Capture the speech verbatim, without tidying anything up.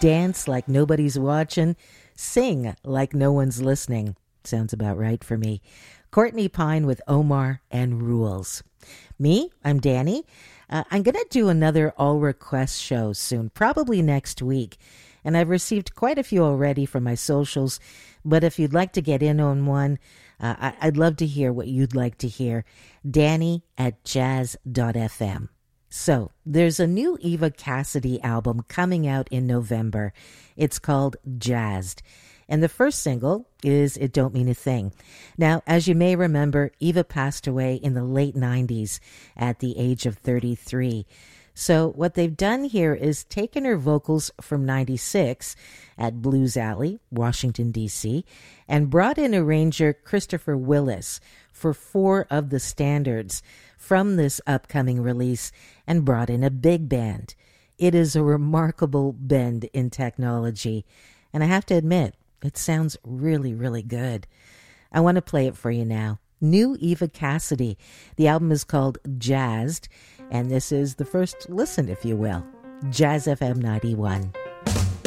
Dance like nobody's watching. Sing like no one's listening. Sounds about right for me. Courtney Pine with Omar and Rules. Me, I'm Danny. Uh, I'm going to do another all request show soon, probably next week. And I've received quite a few already from my socials. But if you'd like to get in on one, uh, I- I'd love to hear what you'd like to hear. Danny at jazz dot f m. So, there's a new Eva Cassidy album coming out in November. It's called Jazzed. And the first single is It Don't Mean a Thing. Now, as you may remember, Eva passed away in the late nineties at the age of thirty-three. So what they've done here is taken her vocals from ninety-six at Blues Alley, Washington, D C, and brought in arranger Christopher Willis for four of the standards from this upcoming release and brought in a big band. It is a remarkable bend in technology, and I have to admit, it sounds really, really good. I want to play it for you now. New Eva Cassidy. The album is called Jazzed, and this is the first listen, if you will. Jazz F M ninety-one.